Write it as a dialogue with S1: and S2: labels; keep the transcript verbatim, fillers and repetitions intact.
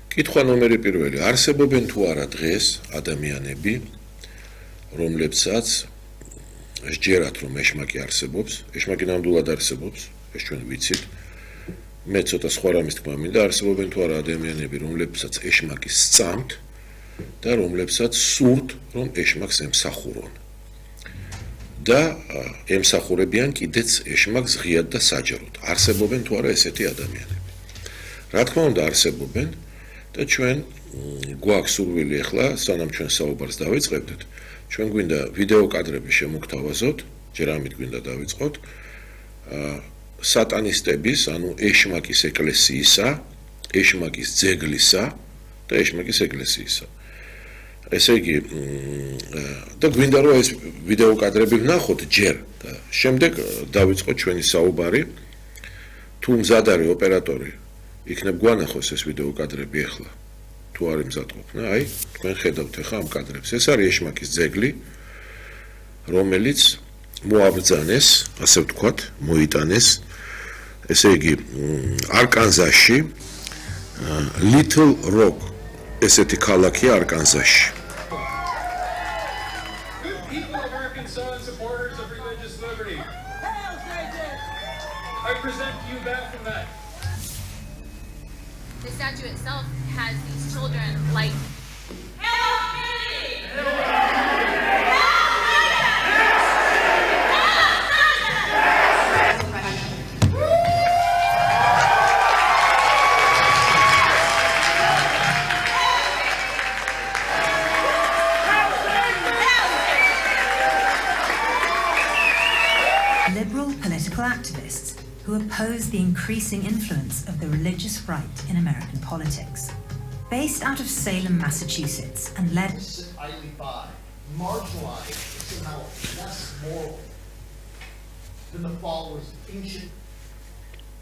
S1: კითხვა ნომერი პირველი, არსებობენ თუ არა დღეს ადამიანები, რომლებსაც სჯერათ რომ ეშმაკი არსებობს, ეშმაკი ნამდვილად არსებობს, ეს ჩვენ ვიცით. მე ცოტა სხვა რამის თქმა მინდა, არსებობენ თუ არა ადამიანები, რომლებსაც ეშმაკი სწამთ და რომლებსაც სურთ, რომ ეშმაკს ემსახურონ. და ემსახურებიან კიდეც ეშმაკს ღიად და საჯაროდ. არსებობენ თუ არა ესეთი ადამიანები. რა თქმა უნდა არსებობენ და ჩვენ გვაქვს სურვილი ახლა, სანამ ჩვენ საუბარს დავიწყებდით, ჩვენ გვინდა ვიდეო კადრები შემოგთავაზოთ, ჯერ ამით გვინდა დავიწყოთ, სატანისტების, ანუ ეშმაკის ეკლესიისა, ეშმაკის ძეგლისა და ეშმაკის ეკლესიისა. ესე იგი, და გვინდა რომ ეს ვიდეო კადრები ვნახოთ ჯერ და შემდეგ დავიწყოთ ჩვენი საუბარი, თუ მზად არის ოპერატორი, იქნებ გვანახოს ეს ვიდეო კადრები ახლა. თუ არის მზადყოფნა, აი, თქვენ ხედავთ ახლა ამ კადრებს. ეს არის ეშმაკის ძეგლი, რომელიც მოაბრძანეს, ასე ვთქვათ, მოიტანეს, ესე იგი, არკანზასში, Little Rock, ესეთი ქალაქია არკანზასში.
S2: I present to you back from that. The statue itself has these children like Hail Kennedy!
S3: Liberal political activists who oppose the increasing influence of the religious right in American politics. Based out of Salem, Massachusetts, and led
S4: idly by, marginalized, somehow less moral than the followers of ancient